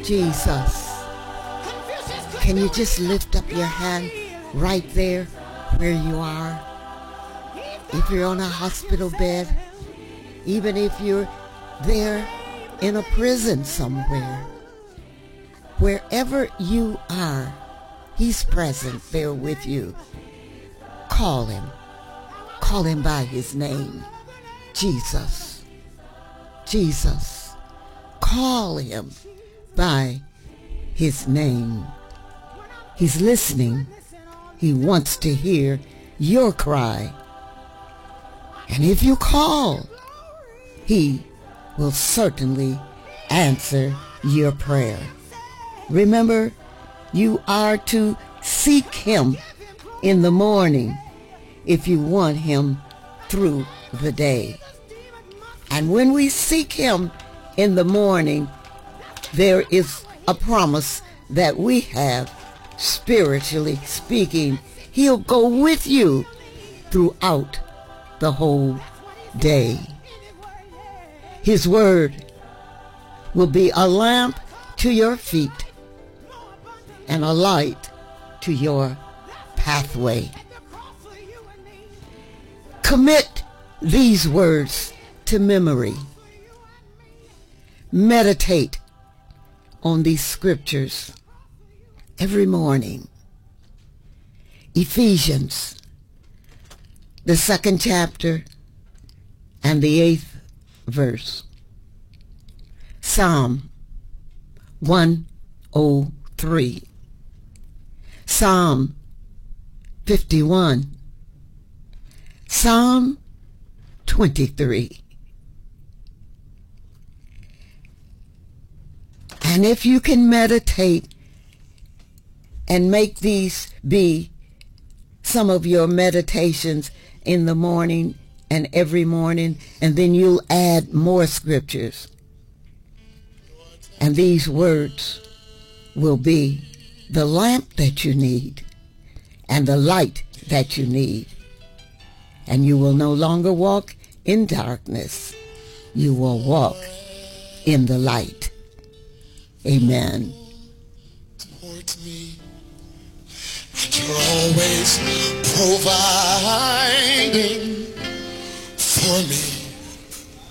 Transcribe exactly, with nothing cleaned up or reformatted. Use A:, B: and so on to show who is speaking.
A: Jesus. Can you just lift up your hand right there where you are? If you're on a hospital bed, even if you're there in a prison somewhere, wherever you are, he's present there with you. Call him. Call him by his name. Jesus. Jesus. Call him by his name. He's listening. He wants to hear your cry. And if you call, he will certainly answer your prayer. Remember, you are to seek him in the morning if you want him through the day. And when we seek him in the morning, there is a promise that we have, spiritually speaking. He'll go with you throughout the whole day. His word will be a lamp to your feet and a light to your pathway. Commit these words to memory. Meditate on these scriptures every morning. Ephesians, the second chapter and the eighth verse. Psalm one oh three. Psalm fifty-one. Psalm twenty-three. And if you can meditate and make these be some of your meditations in the morning and every morning, and then you'll add more scriptures. And these words will be the lamp that you need and the light that you need. And you will no longer walk in darkness. You will walk in the light. Amen.
B: Towards me, and you're always providing for me.